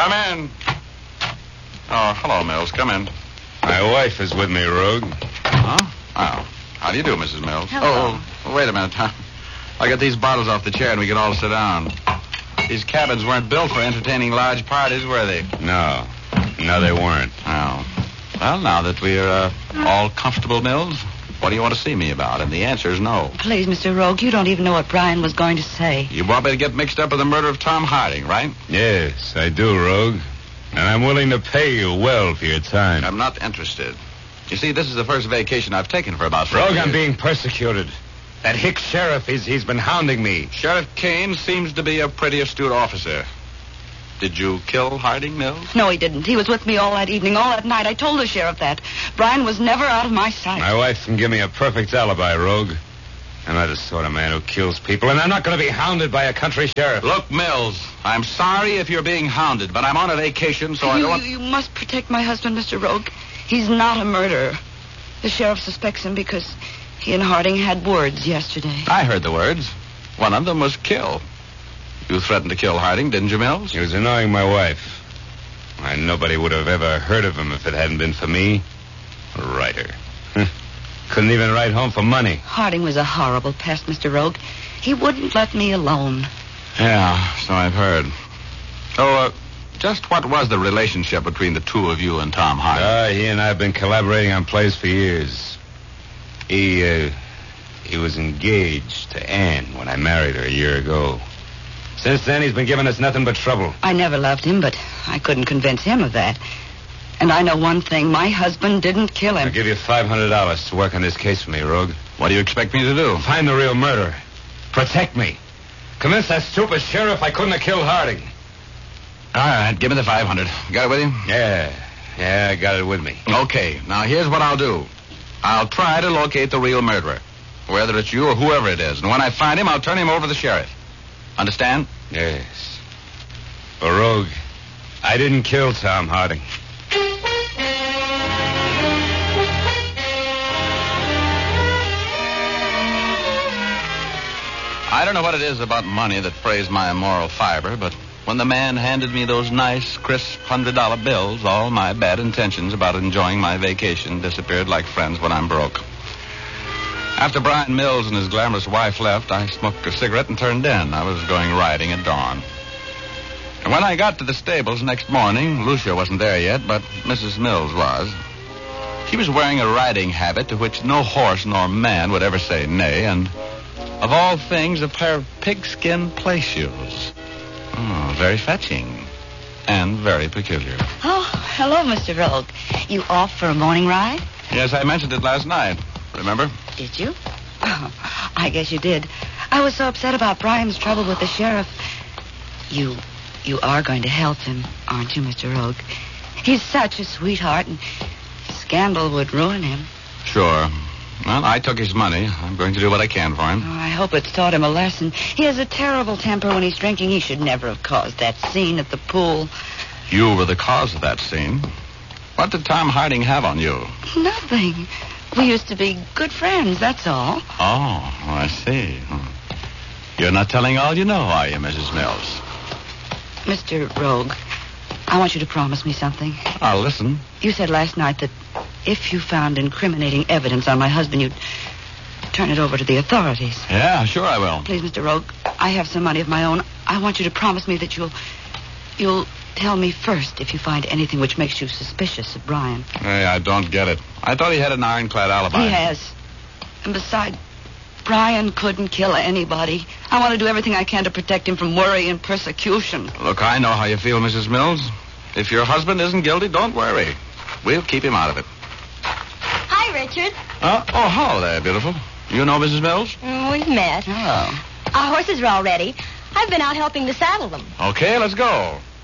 Come in. Oh, hello, Mills. Come in. My wife is with me, Rogue. Huh? Oh. How do you do, Mrs. Mills? Hello. Oh, wait a minute. I'll get these bottles off the chair and we can all sit down. These cabins weren't built for entertaining large parties, were they? No, they weren't. Oh. Well, now that we're all comfortable, Mills, what do you want to see me about? And the answer is no. Please, Mr. Rogue, you don't even know what Brian was going to say. You want me to get mixed up with the murder of Tom Harding, right? Yes, I do, Rogue. And I'm willing to pay you well for your time. I'm not interested. You see, this is the first vacation I've taken for about 4 Rogue, years. I'm being persecuted. That hick sheriff, he's been hounding me. Sheriff Kane seems to be a pretty astute officer. Did you kill Harding, Mills? No, he didn't. He was with me all that evening, all that night. I told the sheriff that. Brian was never out of my sight. My wife can give me a perfect alibi, Rogue. I'm not the sort of man who kills people, and I'm not going to be hounded by a country sheriff. Look, Mills, I'm sorry if you're being hounded, but I'm on a vacation, so I don't want... You must protect my husband, Mr. Rogue. He's not a murderer. The sheriff suspects him because he and Harding had words yesterday. I heard the words. One of them was kill. You threatened to kill Harding, didn't you, Mills? He was annoying my wife. Why, nobody would have ever heard of him if it hadn't been for me. A writer. Couldn't even write home for money. Harding was a horrible pest, Mr. Rogue. He wouldn't let me alone. Yeah, so I've heard. So, just what was the relationship between the two of you and Tom Harding? He and I have been collaborating on plays for years. He was engaged to Anne when I married her a year ago. Since then, he's been giving us nothing but trouble. I never loved him, but I couldn't convince him of that. And I know one thing. My husband didn't kill him. I'll give you $500 to work on this case for me, Rogue. What do you expect me to do? Find the real murderer. Protect me. Convince that stupid sheriff I couldn't have killed Harding. All right, give me the 500. Got it with you? Yeah, I got it with me. Okay, now here's what I'll do. I'll try to locate the real murderer, whether it's you or whoever it is. And when I find him, I'll turn him over to the sheriff. Understand? Yes. But, Rogue, I didn't kill Tom Harding. I don't know what it is about money that frays my immoral fiber, but when the man handed me those nice, crisp $100 bills, all my bad intentions about enjoying my vacation disappeared like friends when I'm broke. After Brian Mills and his glamorous wife left, I smoked a cigarette and turned in. I was going riding at dawn. And when I got to the stables next morning, Lucia wasn't there yet, but Mrs. Mills was. She was wearing a riding habit to which no horse nor man would ever say nay, and of all things, a pair of pigskin play shoes. Oh, very fetching and very peculiar. Oh, hello, Mr. Rogue. You off for a morning ride? Yes, I mentioned it last night. Remember? Did you? Oh, I guess you did. I was so upset about Brian's trouble with the sheriff. You are going to help him, aren't you, Mr. Rogue? He's such a sweetheart, and scandal would ruin him. Sure. Well, I took his money. I'm going to do what I can for him. Oh, I hope it's taught him a lesson. He has a terrible temper when he's drinking. He should never have caused that scene at the pool. You were the cause of that scene. What did Tom Harding have on you? Nothing. We used to be good friends, that's all. Oh, I see. You're not telling all you know, are you, Mrs. Mills? Mr. Rogue, I want you to promise me something. I'll listen. You said last night that if you found incriminating evidence on my husband, you'd turn it over to the authorities. Yeah, sure I will. Please, Mr. Rogue, I have some money of my own. I want you to promise me that you'll tell me first if you find anything which makes you suspicious of Brian. Hey, I don't get it. I thought he had an ironclad alibi. He has. And besides, Brian couldn't kill anybody. I want to do everything I can to protect him from worry and persecution. Look, I know how you feel, Mrs. Mills. If your husband isn't guilty, don't worry. We'll keep him out of it. Hi, Richard. Oh, hello there, beautiful. You know Mrs. Mills? We've met. Oh. Our horses are all ready. I've been out helping to saddle them. Okay, let's go.